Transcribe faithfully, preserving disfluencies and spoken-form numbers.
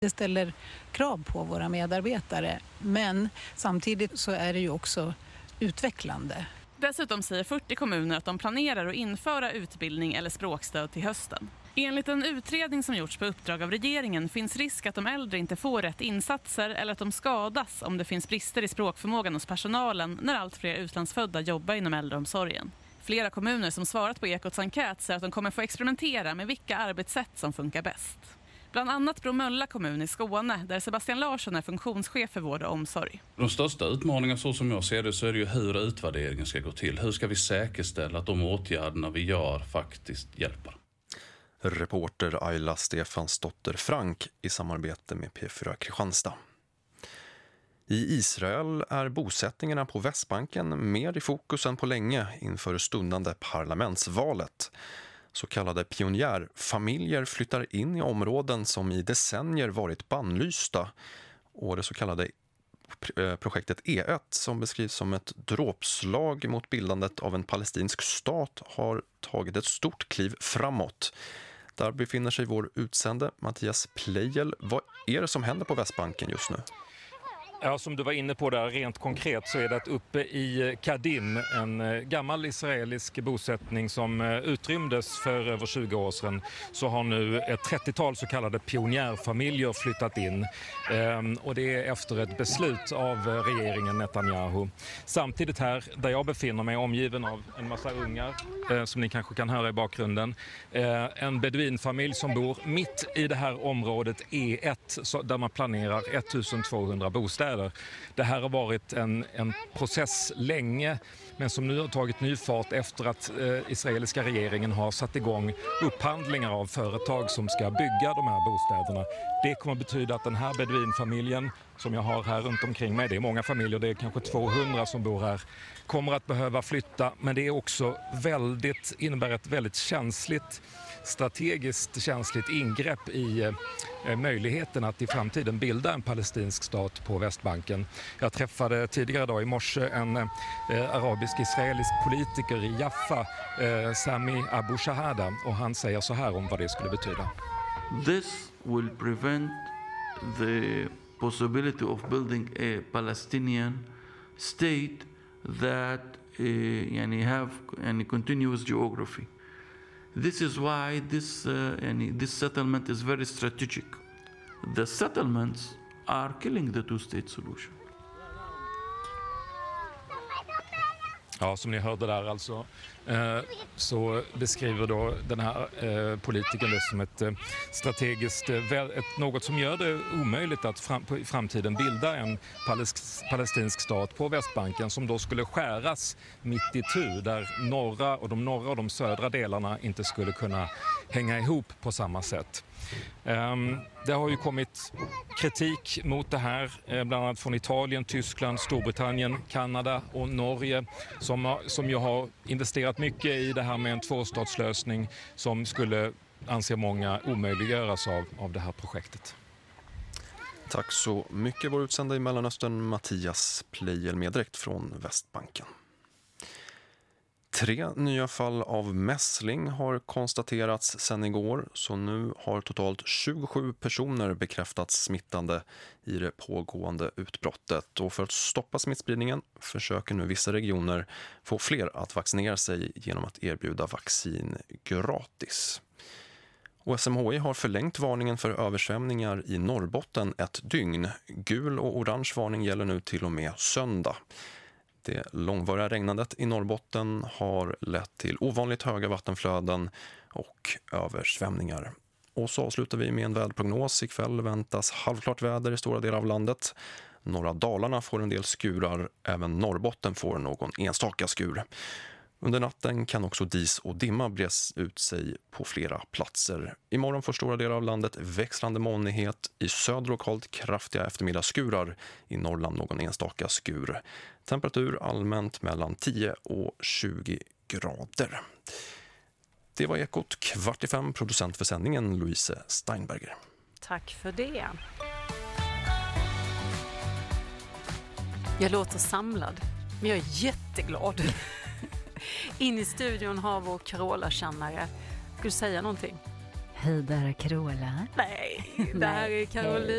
Det ställer krav på våra medarbetare, men samtidigt så är det ju också utvecklande. Dessutom säger fyrtio kommuner att de planerar att införa utbildning eller språkstöd till hösten. Enligt en utredning som gjorts på uppdrag av regeringen finns risk att de äldre inte får rätt insatser eller att de skadas om det finns brister i språkförmågan hos personalen när allt fler utlandsfödda jobbar inom äldreomsorgen. Flera kommuner som svarat på Ekots enkät säger att de kommer få experimentera med vilka arbetssätt som funkar bäst. Bland annat Bromölla kommun i Skåne, där Sebastian Larsson är funktionschef för vård och omsorg. De största utmaningarna så som jag ser det så är det ju hur utvärderingen ska gå till. Hur ska vi säkerställa att de åtgärderna vi gör faktiskt hjälper? Reporter Ayla Stefansdotter Frank i samarbete med P fyra Kristianstad. I Israel är bosättningarna på Västbanken mer i fokus än på länge inför stundande parlamentsvalet. Så kallade pionjärfamiljer flyttar in i områden som i decennier varit bannlysta, och det så kallade projektet E ett, som beskrivs som ett dråpslag mot bildandet av en palestinsk stat, har tagit ett stort kliv framåt. Där befinner sig vår utsände Mattias Pleijel. Vad är det som händer på Västbanken just nu? Ja, som du var inne på där, rent konkret så är det att uppe i Kadim, en gammal israelisk bosättning som utrymdes för över tjugo år sedan, så har nu ett trettiotal så kallade pionjärfamiljer flyttat in. Ehm, och det är efter ett beslut av regeringen Netanyahu. Samtidigt här, där jag befinner mig, omgiven av en massa ungar, eh, som ni kanske kan höra i bakgrunden. Eh, en beduinfamilj som bor mitt i det här området E ett, så, där man planerar ettusentvåhundra bostäder. Det här har varit en, en process länge, men som nu har tagit ny fart efter att eh, israeliska regeringen har satt igång upphandlingar av företag som ska bygga de här bostäderna. Det kommer att betyda att den här beduinfamiljen som jag har här runt omkring mig, det är många familjer, det är kanske tvåhundra som bor här, kommer att behöva flytta, men det är också väldigt, innebär ett väldigt känsligt, strategiskt känsligt ingrepp i eh, möjligheten att i framtiden bilda en palestinsk stat på Västbanken. Jag träffade tidigare idag i morse en eh, arabisk-israelisk politiker i Jaffa, eh, Sami Abu Shahada, och han säger så här om vad det skulle betyda. This will prevent the possibility of building a Palestinian state that uh, yani have any continuous geography. This is why this uh, any, this settlement is very strategic. The settlements are killing the two-state solution. Ja, som ni hörde där alltså, eh, så beskriver då den här eh, politikern det som ett eh, strategiskt, eh, ett, något som gör det omöjligt att fram, på, i framtiden bilda en palest, palestinsk stat på Västbanken, som då skulle skäras mitt i tu, där norra och de norra och de södra delarna inte skulle kunna hänga ihop på samma sätt. Um, det har ju kommit kritik mot det här, eh, bland annat från Italien, Tyskland, Storbritannien, Kanada och Norge, som, har, som ju har investerat mycket i det här med en tvåstatslösning som skulle, anser många, omöjliggöras av, av det här projektet. Tack så mycket, vår utsända i Mellanöstern Mattias Pleijel med direkt från Västbanken. Tre nya fall av mässling har konstaterats sedan igår, så nu har totalt tjugosju personer bekräftats smittande i det pågående utbrottet. Och för att stoppa smittspridningen försöker nu vissa regioner få fler att vaccinera sig genom att erbjuda vaccin gratis. Och S M H I har förlängt varningen för översvämningar i Norrbotten ett dygn. Gul och orange varning gäller nu till och med söndag. Det långvariga regnandet i Norrbotten har lett till ovanligt höga vattenflöden och översvämningar. Och så avslutar vi med en väderprognos. Ikväll väntas halvklart väder i stora delar av landet. Norra Dalarna får en del skurar, även Norrbotten får någon enstaka skur. Under natten kan också dis och dimma bres ut sig på flera platser. Imorgon får stora delar av landet växlande molnighet, i söder lokalt kraftiga eftermiddagsskurar, i Norrland någon enstaka skur. Temperatur allmänt mellan tio och tjugo grader. Det var Ekot kvart i fem, producent för sändningen Louise Steinberger. Tack för det. Jag låter samlad, men jag är jätteglad. In i studion har vår Carola-kännare. Ska du säga någonting? Hej, där är Carola. Nej, där är Caroline.